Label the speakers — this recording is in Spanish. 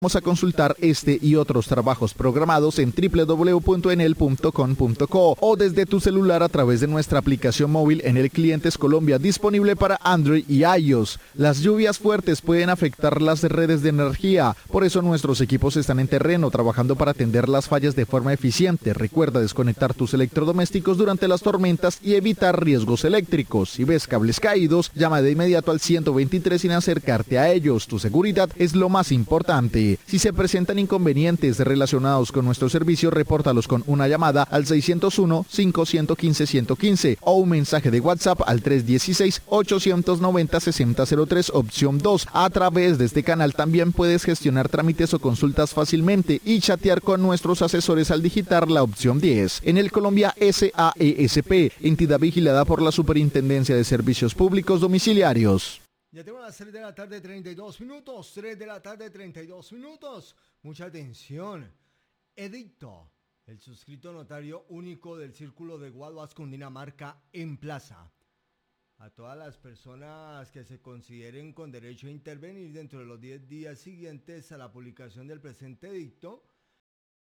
Speaker 1: Vamos a consultar este y otros trabajos programados en www.enel.com.co o desde tu celular a través de nuestra aplicación móvil Enel Clientes Colombia, disponible para Android y iOS. Las lluvias fuertes pueden afectar las redes de energía, por eso nuestros equipos están en terreno trabajando para atender las fallas de forma eficiente. Recuerda desconectar tus electrodomésticos durante las tormentas y evitar riesgos eléctricos. Si ves cables caídos, llama de inmediato al 123 sin acercarte a ellos. Tu seguridad es lo más importante. Si se presentan inconvenientes relacionados con nuestro servicio, repórtalos con una llamada al 601-515-115 o un mensaje de WhatsApp al 316-890-6003, opción 2. A través de este canal también puedes gestionar trámites o consultas fácilmente y chatear con nuestros asesores al digitar la opción 10. Enel Colombia SAESP, entidad vigilada por la Superintendencia de Servicios Públicos Domiciliarios.
Speaker 2: Ya tengo las 3 de la tarde, 32 minutos. 3 de la tarde, 32 minutos. Mucha atención. Edicto. El suscrito notario único del Círculo de Guaduas, Cundinamarca, en plaza a todas las personas que se consideren con derecho a intervenir dentro de los 10 días siguientes a la publicación del presente edicto